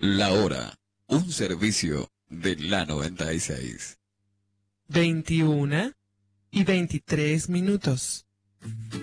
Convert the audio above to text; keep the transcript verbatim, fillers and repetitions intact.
La hora, un servicio de la noventa y seis. veintiuna y veintitrés minutos.